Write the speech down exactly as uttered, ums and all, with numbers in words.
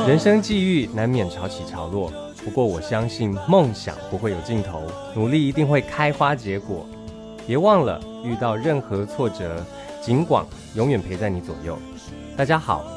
人生际遇难免潮起潮落，不过我相信梦想不会有尽头，努力一定会开花结果。别忘了，遇到任何挫折，警广永远陪在你左右。大家好，